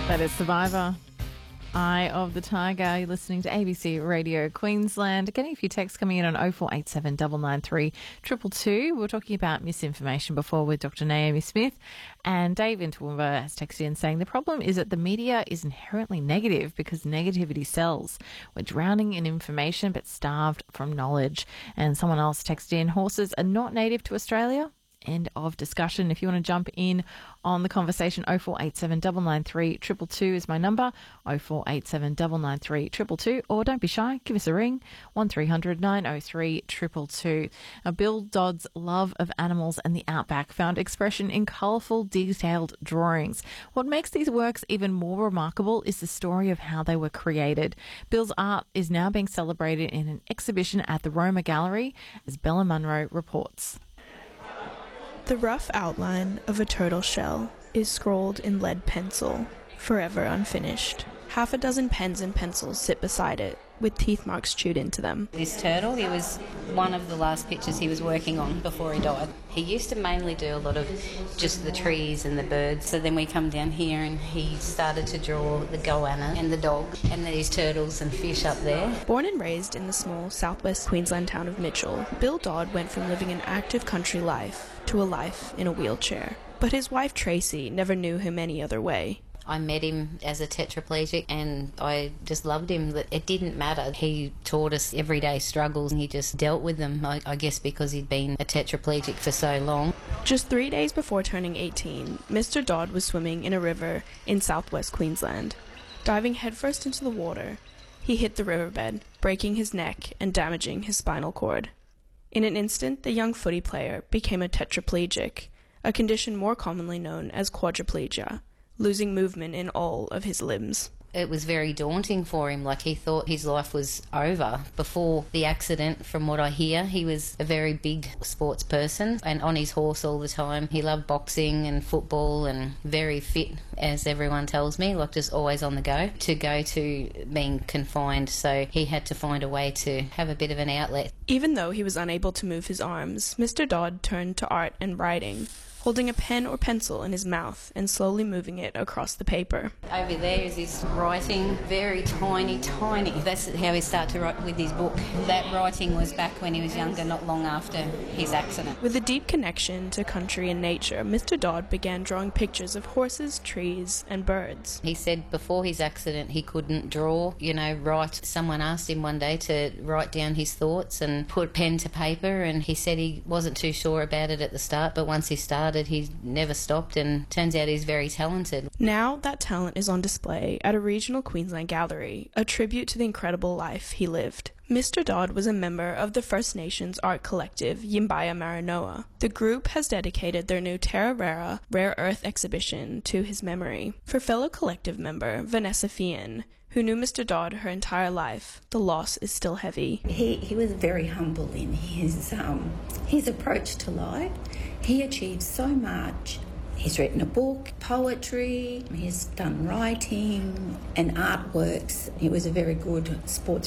That is Survivor. Eye of the Tiger. You're listening to ABC Radio Queensland. Getting a few texts coming in on 0487 993 222. We were talking about misinformation before with Dr. Naomi Smith, and Dave in Toowoomba has texted in saying the problem is that the media is inherently negative because negativity sells. We're drowning in information but starved from knowledge. And someone else texted in, horses are not native to Australia. End of discussion. If you want to jump in on the conversation, 0487 993 222 is my number, 0487 993 222, or don't be shy, give us a ring, 1300 903 222. Now, Bill Dodd's love of animals and the outback found expression in colourful, detailed drawings. What makes these works even more remarkable is the story of how they were created. Bill's art is now being celebrated in an exhibition at the Roma Gallery, as Bella Munro reports. The rough outline of a turtle shell is scrawled in lead pencil, forever unfinished. Half a dozen pens and pencils sit beside it, with teeth marks chewed into them. This turtle, he was one of the last pictures he was working on before he died. He used to mainly do a lot of just the trees and the birds. So then we come down here and he started to draw the goanna and the dog and these turtles and fish up there. Born and raised in the small southwest Queensland town of Mitchell, Bill Dodd went from living an active country life to a life in a wheelchair. But his wife Tracy never knew him any other way. I met him as a tetraplegic and I just loved him. That it didn't matter. He taught us everyday struggles and he just dealt with them, I guess because he'd been a tetraplegic for so long. Just 3 days before turning 18, Mr. Dodd was swimming in a river in southwest Queensland. Diving headfirst into the water, he hit the riverbed, breaking his neck and damaging his spinal cord. In an instant, the young footy player became a tetraplegic, a condition more commonly known as quadriplegia, losing movement in all of his limbs. It was very daunting for him, like he thought his life was over. Before the accident, from what I hear, he was a very big sports person and on his horse all the time. He loved boxing and football and very fit, as everyone tells me, like just always on the go, to go to being confined. So he had to find a way to have a bit of an outlet. Even though he was unable to move his arms, Mr. Dodd turned to art and writing, holding a pen or pencil in his mouth and slowly moving it across the paper. Over there is his writing, very tiny. That's how he started to write with his book. That writing was back when he was younger, not long after his accident. With a deep connection to country and nature, Mr. Dodd began drawing pictures of horses, trees, and birds. He said before his accident he couldn't draw, write. Someone asked him one day to write down his thoughts and put pen to paper, and he said he wasn't too sure about it at the start, but once he started, he never stopped, and turns out he's very talented. Now that talent is on display at a regional Queensland gallery, a tribute to the incredible life he lived. Mr. Dodd was a member of the First Nations art collective Yimbaya Maranoa. The group has dedicated their new Terra Rara rare earth exhibition to his memory. For fellow collective member Vanessa Fian, who knew Mr. Dodd her entire life, the loss is still heavy. He was very humble in his approach to life. He achieved so much. He's written a book, poetry, he's done writing and artworks. He was a very good sports